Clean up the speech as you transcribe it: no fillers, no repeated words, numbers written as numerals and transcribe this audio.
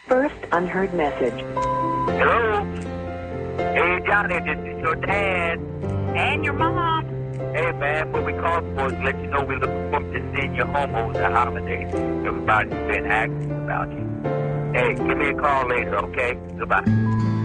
First unheard message. Hello? Hey, Johnny, this is your dad. And your mom. Hey, man, what we called for is to let you know we're looking forward to seeing your home over the holidays. Everybody's been asking about you. Hey, give me a call later, okay? Goodbye.